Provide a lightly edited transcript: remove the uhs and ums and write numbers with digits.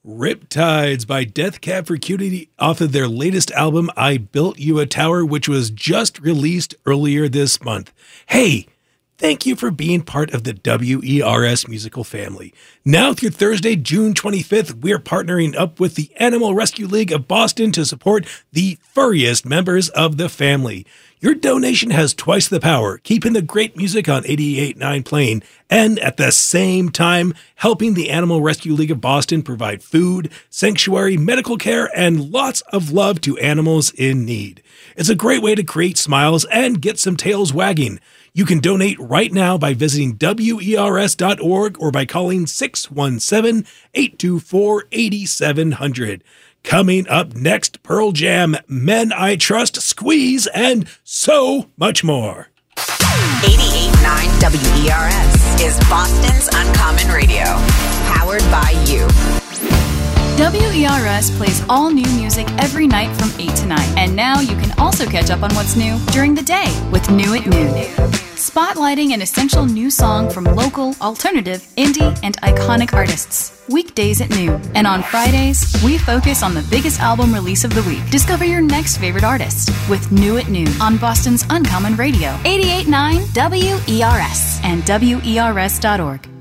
Riptides by Death Cab for Cutie off of their latest album, I Built You a Tower, which was just released earlier this month. Hey, thank you for being part of the WERS musical family. Now through Thursday, June 25th, we're partnering up with the Animal Rescue League of Boston to support the furriest members of the family. Your donation has twice the power, keeping the great music on 88.9 playing, and at the same time, helping the Animal Rescue League of Boston provide food, sanctuary, medical care, and lots of love to animals in need. It's a great way to create smiles and get some tails wagging. You can donate right now by visiting WERS.org or by calling 617-824-8700. Coming up next, Pearl Jam, Men I Trust, Squeeze, and so much more. 88.9 WERS is Boston's Uncommon Radio, powered by you. WERS plays all new music every night from 8 to 9. And now you can also catch up on what's new during the day with New at Noon. Spotlighting an essential new song from local, alternative, indie, and iconic artists. Weekdays at noon. And on Fridays, we focus on the biggest album release of the week. Discover your next favorite artist with New at Noon on Boston's Uncommon Radio. 88.9 WERS and WERS.org.